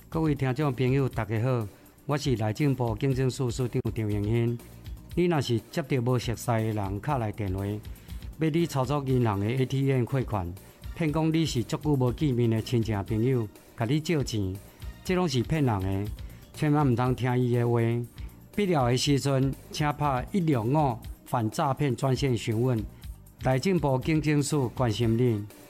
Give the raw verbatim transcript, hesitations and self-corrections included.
各位听众朋友，大家好，我是内政部警政署署长张荣兴。你若是接到无熟悉的人敲来电话，要你操作银行的 A T M 汇款，骗讲你是足久无见面的亲戚朋友，甲你借钱，这拢是骗人的，千万唔通听伊的话。必要的时阵，请拍一六五反诈骗专线询问。内政部警政署关心你。